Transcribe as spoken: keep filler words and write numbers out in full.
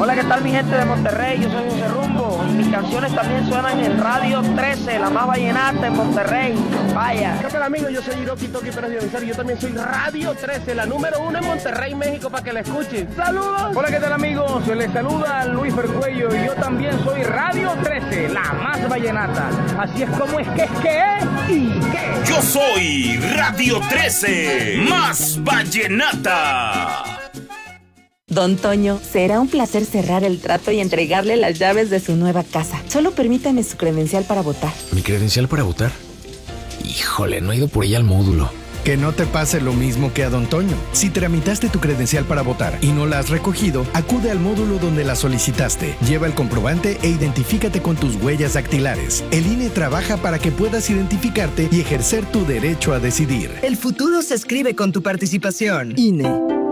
Hola, ¿qué tal mi gente de Monterrey? Yo soy José Rumbo y mis canciones también suenan en Radio trece, la más vallenata en Monterrey. Vaya. ¿Qué tal amigos? Yo soy Hiroki Toki Pérez de Avisar y yo también soy Radio trece, la número uno en Monterrey, México, para que la escuchen. ¡Saludos! Hola, ¿qué tal amigos? Les saluda Luis Percuello y yo también soy Radio trece, la más vallenata. Así es como es que es que es y que. Yo soy Radio trece, más vallenata. Don Toño, será un placer cerrar el trato y entregarle las llaves de su nueva casa. Solo permítame su credencial para votar. ¿Mi credencial para votar? Híjole, no he ido por ella al módulo. Que no te pase lo mismo que a Don Toño. Si tramitaste tu credencial para votar y no la has recogido, acude al módulo donde la solicitaste. Lleva el comprobante e identifícate con tus huellas dactilares. El I N E trabaja para que puedas identificarte y ejercer tu derecho a decidir. El futuro se escribe con tu participación. I N E.